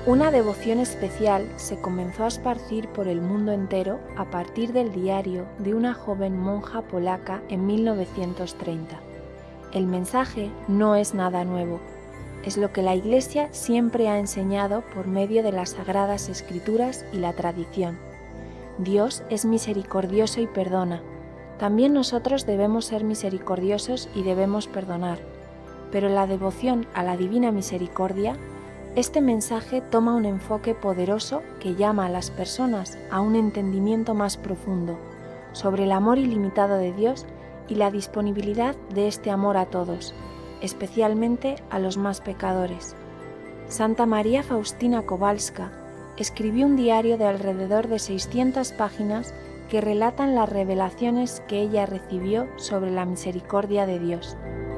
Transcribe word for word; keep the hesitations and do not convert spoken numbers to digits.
Una devoción especial se comenzó a esparcir por el mundo entero a partir del diario de una joven monja polaca en mil novecientos treinta. El mensaje no es nada nuevo, es lo que la Iglesia siempre ha enseñado por medio de las Sagradas Escrituras y la tradición. Dios es misericordioso y perdona. También nosotros debemos ser misericordiosos y debemos perdonar. Pero en la devoción a la Divina Misericordia, este mensaje toma un enfoque poderoso que llama a las personas a un entendimiento más profundo sobre el amor ilimitado de Dios y la disponibilidad de este amor a todos, especialmente a los más pecadores. Santa María Faustina Kowalska escribió un diario de alrededor de seiscientas páginas que relatan las revelaciones que ella recibió sobre la misericordia de Dios.